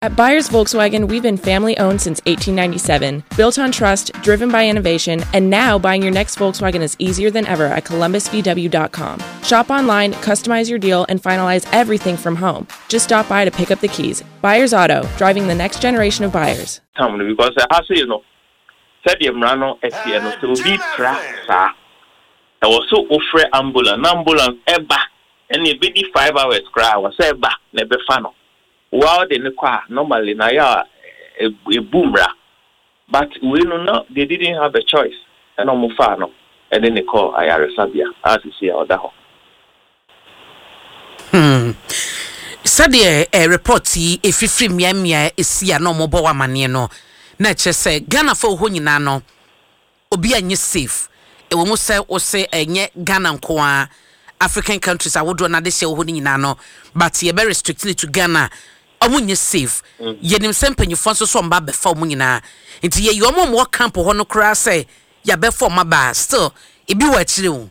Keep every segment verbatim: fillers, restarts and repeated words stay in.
At Byers Volkswagen, we've been family-owned since eighteen ninety-seven, built on trust, driven by innovation, and now buying your next Volkswagen is easier than ever at columbus v w dot com. Shop online, customize your deal, and finalize everything from home. Just stop by to pick up the keys. Byers Auto, driving the next generation of buyers. Because I say, you know, said the Mrano S P N to be tracked. I was so offer ambulance, ambulance, eba, and a bit five hours cry was eba, never funnel. Wow, they normally na ya a, a boomer, but we know not they didn't have a choice. And I'm no, and then they call Ayara Sabia as you see other. Hmm. Sadia a report if you free me mia is see no mobile woman no. Nature say Ghana for who you know. Obi any safe. It will most say or say a nye Ghana kwa African countries I would run this year who you know, but ye very strictly to Ghana. Amunye safe ye nim sempa nyufo so so mba befa mu nyina nti ye yo mo camp ho no kra say ya befa ma ba still e bi wa chire wo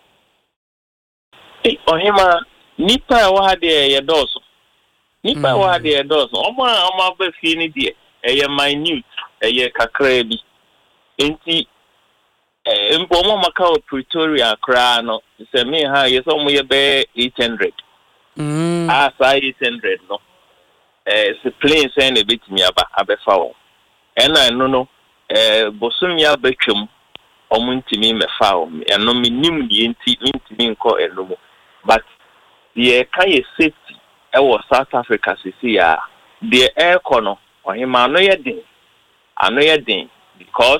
eh ohima nipa wa ha de ye doso nipa wa ha de ye doso omo omo ba fi ni de e ye minute e ye kakra bi nti eh mpo mo maka o Pretoria kra no se me ha ye so mo ye be eight hundred mm ah say eight hundred no eh se plane saying a bit me aba abefa wo ena no no eh bosumia betwem omuntimi mefa wo eno minim die nti ntimi nko eno but the kind safety e wo South Africa sisi ya the air kono ohima no ye den ano ye den because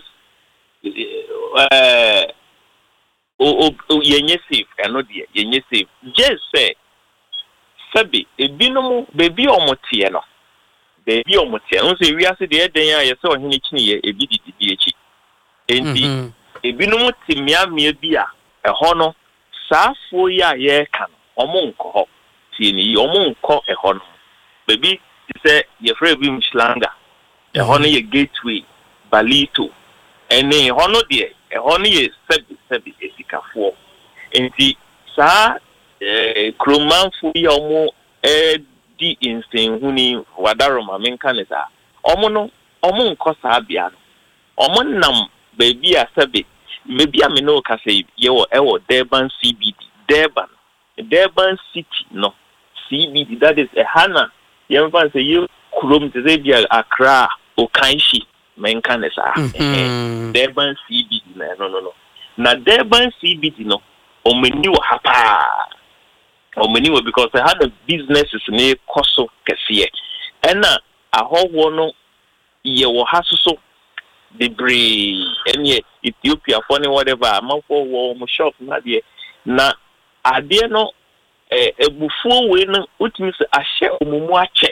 eh o o yenye safe eno die yenye safe just say Sabi, a binomo, baby or motiano. Baby or motiano, say we are the day I saw him a bit D H. And a binomo timia me beer, a honor, sa for ya ye can, or monko, see, or monko a honor. Baby, say, your free beam slanger, a honor your gateway, balito, and a honor dear, a honor is sebi, sebi, a sika for. And the sa. Eh kroman fu ya omo eh di instinct huni wadaro ma menka ne sa omo no omo nko sa bia no omo nam baby a sabe maybe am no ka say ye wo e wo Durban C B D Durban Durban city no C B D that is a hana ye mfa say you krom te say bia Accra o kanshi menka ne sa Durban C B D no no no na Durban C B D no o meni wo hapa or many because I had a business is near Koso Cassia. And a whole one ye will have so debris and yet Ethiopia funny whatever a month for warm shop not yet. Na I dare no a before when which means a share umwache.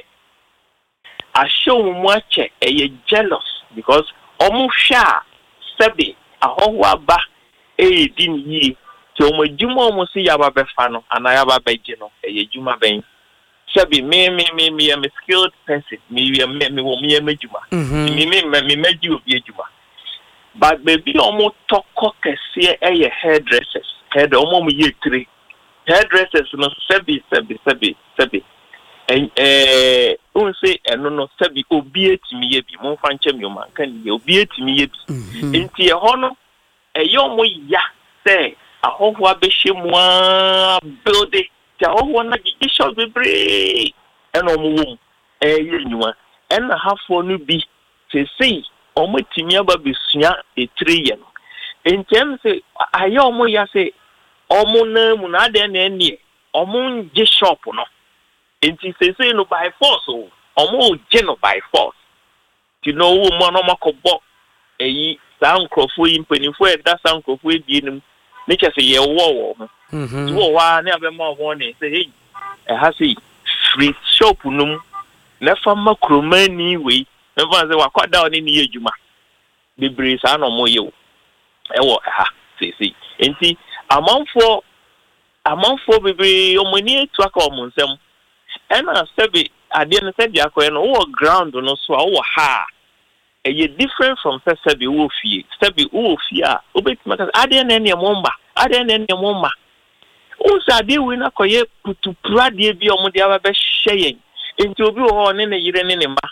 A show umwache a ye jealous because almost sha sabi a whole ba a din ye. So mo juma mo si yaba befa no anayaba beje no eye juma ben sabi me me me me am skilled person me me me wo me am juma me me me meji obi juma but baby omo toko kese eye hairdressers hair omo mo ye three hairdressers no sabi sabi sabi sabi en eh un say eno no sabi obi etimi ye bi mo fa nche mi o man kan ye obi etimi ye bi enti e ho no eye omo ya say ahoho abehye mua build ti ahoho na gigishot bebre eno muwum eh yenyuma ena hafo no bi se sei omo timi aba besua e three ye no entem se aye omo ya se omo na mu na de na enie omo nje shop no enti se sei no by force o omo je no by force ti no wo mo no makobo eyi sankrofo impenifo e da sankrofo e bi nim nature say ye wo wo mhm wo wa na be ma wo ne say hey e ha say free shop num na fa makromani we na fa say wa kwada oni ni ejuma bebre sa no mo ye wo e wo ha say say enti amanfo amanfo bebre omani etu aka omunsem e na sebe ade no se dia ko no wo ground no so wo ha e different from sebi wo fie sebi wo fie a obetima ka ade na ne momba ade na ne momba o sa de we na koye putupra de bi o mo de aba be hyeyen enti obi wo ne ne yire ne ne mba